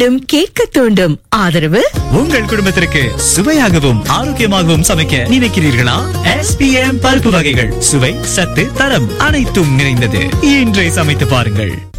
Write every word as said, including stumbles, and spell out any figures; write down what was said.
தூண்டும் கேட்க தூண்டும். ஆதரவு உங்கள் குடும்பத்திற்கு சுவையாகவும் ஆரோக்கியமாகவும் சமைக்க நினைக்கிறீர்களா? எஸ் பி எம் பருப்பு வகைகள் சுவை, சத்து, தரம் அனைத்தும் நிறைந்தது. இன்றே சமைத்து பாருங்கள்.